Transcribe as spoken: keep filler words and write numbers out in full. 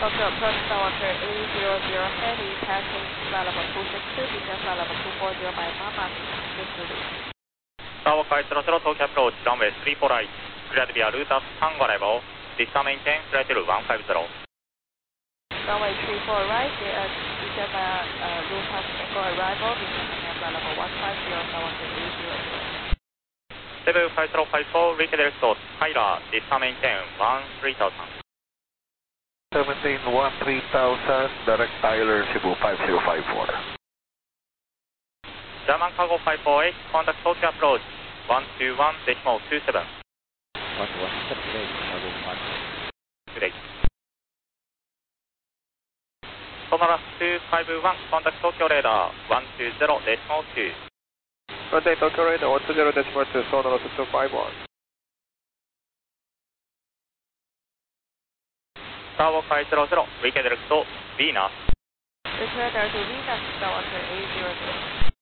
Tokyo approach Tower A zero zero heavy, passing flight level two six two, descent flight level two four zero by Mama, Tower five zero zero, Tokyo approach, runway three four right, clear to be a route of Tango arrival, descend maintain, flight level one five zero. Runway three four right, descend by uh, route of Tango arrival, descend maintain flight level one five zero, Tower A zero zero. Cebu five zero five four, reach direct to Tyler, descend maintain one three thousand. Maintain one three thousand, direct Tyler, Cebu five zero five four. German Cargo five four eight, contact Tokyo approach, one two one decimal two seven. one one seven eight, Cargo one. Good day. Sonoras two five one, contact Tokyo radar, one two zero decimal two. Contact Tokyo radar, one two zero decimal two, Sonoras two five one. Tower five zero zero, weekend direct to Venus. Return to Venus, Tower A zero zero.